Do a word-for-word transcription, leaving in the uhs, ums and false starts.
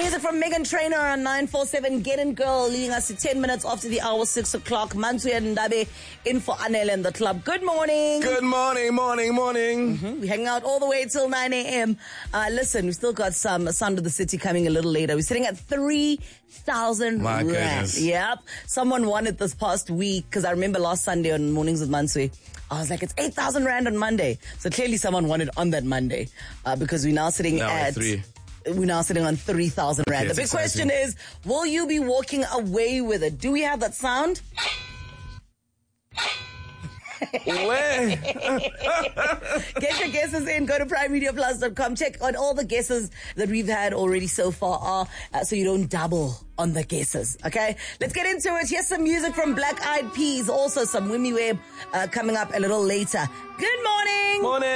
Music from Megan Trainor on nine four seven Get In Girl, leading us to ten minutes after the hour, six o'clock. Mansuya Ndabe in for Anel and the club. Good morning. Good morning, morning, morning. Mm-hmm. We're hanging out all the way till nine a.m. Uh, listen, we still got some Sound of the City coming a little later. We're sitting at three thousand My rand. goodness. Yep. Someone won it this past week because I remember last Sunday on Mornings with Mansui, I was like, it's eight thousand rand on Monday. So clearly someone won it on that Monday uh, because we're now sitting Now at... three. We're now sitting on three thousand rand. Okay, the big it's question is, will you be walking away with it? Do we have that sound? Where? Get your guesses in. Go to prime media plus dot com. Check on all the guesses that we've had already so far are, uh, so you don't double on the guesses. Okay? Let's get into it. Here's some music from Black Eyed Peas. Also some Wimmy Webb uh, coming up a little later. Good morning. Morning.